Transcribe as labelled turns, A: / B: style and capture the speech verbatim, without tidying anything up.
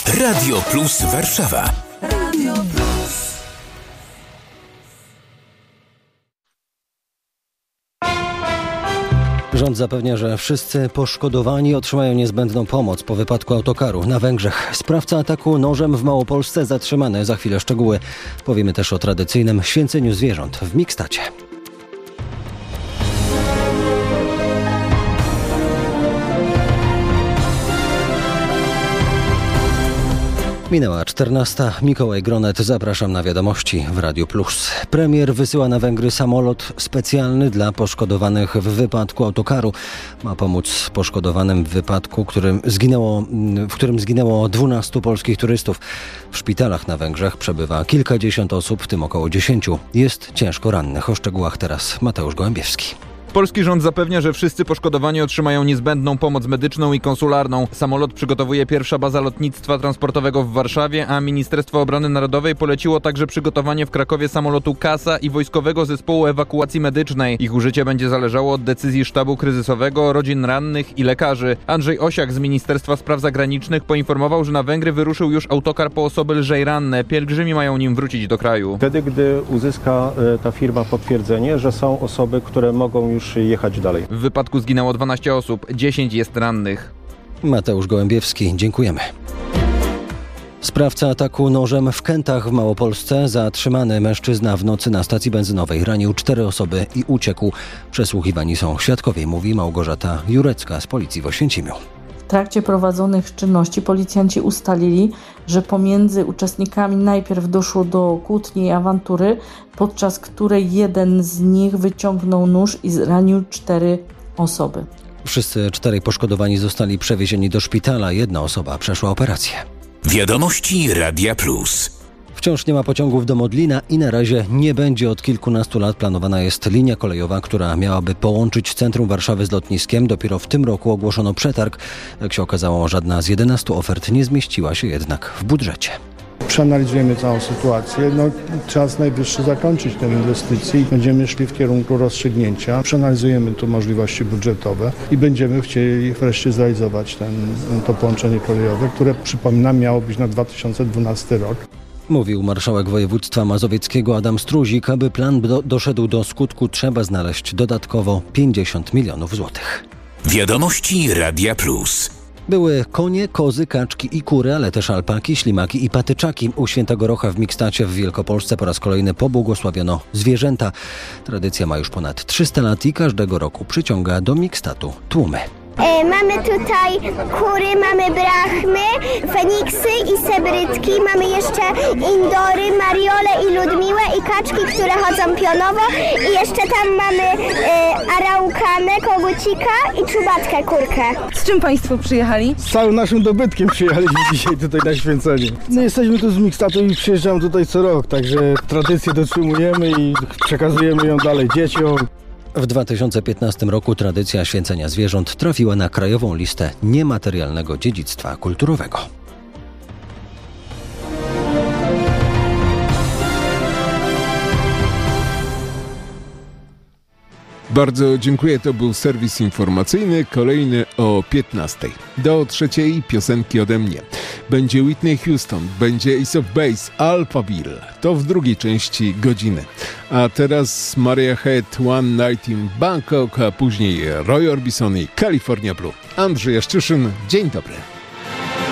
A: Radio Plus Warszawa. Radio Plus.
B: Rząd zapewnia, że wszyscy poszkodowani otrzymają niezbędną pomoc po wypadku autokaru na Węgrzech. Sprawca ataku nożem w Małopolsce zatrzymany. Za chwilę szczegóły. Powiemy też o tradycyjnym święceniu zwierząt w Mikstacie. Minęła czternasta. Mikołaj Gronet, zapraszam na wiadomości w Radiu Plus. Premier wysyła na Węgry samolot specjalny dla poszkodowanych w wypadku autokaru. Ma pomóc poszkodowanym w wypadku, którym zginęło, w którym zginęło dwunastu polskich turystów. W szpitalach na Węgrzech przebywa kilkadziesiąt osób, w tym około dziesięciu jest ciężko rannych. O szczegółach teraz Mateusz Gołębiewski.
C: Polski rząd zapewnia, że wszyscy poszkodowani otrzymają niezbędną pomoc medyczną i konsularną. Samolot przygotowuje pierwsza baza lotnictwa transportowego w Warszawie, a Ministerstwo Obrony Narodowej poleciło także przygotowanie w Krakowie samolotu Kasa i Wojskowego Zespołu Ewakuacji Medycznej. Ich użycie będzie zależało od decyzji sztabu kryzysowego, rodzin rannych i lekarzy. Andrzej Osiak z Ministerstwa Spraw Zagranicznych poinformował, że na Węgry wyruszył już autokar po osoby lżej ranne. Pielgrzymi mają nim wrócić do kraju.
D: Wtedy, gdy uzyska ta firma potwierdzenie, że są osoby, które mogą już jechać dalej.
C: W wypadku zginęło dwanaście osób, dziesięć jest rannych.
B: Mateusz Gołębiewski, dziękujemy. Sprawca ataku nożem w Kętach w Małopolsce, zatrzymany mężczyzna w nocy na stacji benzynowej, ranił cztery osoby i uciekł. Przesłuchiwani są świadkowie, mówi Małgorzata Jurecka z policji w Oświęcimiu.
E: W trakcie prowadzonych czynności policjanci ustalili, że pomiędzy uczestnikami najpierw doszło do kłótni i awantury, podczas której jeden z nich wyciągnął nóż i zranił cztery osoby.
B: Wszyscy czterej poszkodowani zostali przewiezieni do szpitala. Jedna osoba przeszła operację.
A: Wiadomości Radia Plus.
B: Wciąż nie ma pociągów do Modlina i na razie nie będzie. Od kilkunastu lat planowana jest linia kolejowa, która miałaby połączyć centrum Warszawy z lotniskiem. Dopiero w tym roku ogłoszono przetarg. Jak się okazało, żadna z jedenastu ofert nie zmieściła się jednak w budżecie.
F: Przeanalizujemy całą sytuację. No, czas najwyższy zakończyć tę inwestycję i będziemy szli w kierunku rozstrzygnięcia. Przeanalizujemy tu możliwości budżetowe i będziemy chcieli wreszcie zrealizować ten, to połączenie kolejowe, które, przypominam, miało być na dwa tysiące dwunasty rok.
B: Mówił marszałek województwa mazowieckiego Adam Struzik. Aby plan do, doszedł do skutku, trzeba znaleźć dodatkowo pięćdziesiąt milionów złotych.
A: Wiadomości Radia Plus.
B: Były konie, kozy, kaczki i kury, ale też alpaki, ślimaki i patyczaki. U Świętego Rocha w Mikstacie w Wielkopolsce po raz kolejny pobłogosławiono zwierzęta. Tradycja ma już ponad trzysta lat i każdego roku przyciąga do Mikstatu tłumy.
G: E, mamy tutaj kury, mamy brachmy, feniksy i sebrytki, mamy jeszcze indory, mariole i ludmiłę i kaczki, które chodzą pionowo i jeszcze tam mamy e, araukanę, kogucika i czubatkę, kurkę.
H: Z czym Państwo przyjechali?
F: Z całym naszym dobytkiem przyjechaliśmy dzisiaj tutaj na święcenie. No jesteśmy tu z Mikstatu i przyjeżdżamy tutaj co rok, także tradycję dotrzymujemy i przekazujemy ją dalej dzieciom.
B: W dwa tysiące piętnastym roku tradycja święcenia zwierząt trafiła na krajową listę niematerialnego dziedzictwa kulturowego.
I: Bardzo dziękuję, to był serwis informacyjny, kolejny o piętnastej. Do trzeciej piosenki ode mnie. Będzie Whitney Houston, będzie Ace of Base, Alphaville. To w drugiej części godziny. A teraz Maria Head, One Night in Bangkok, a później Roy Orbison i California Blue. Andrzej Jaszczyszyn, dzień dobry.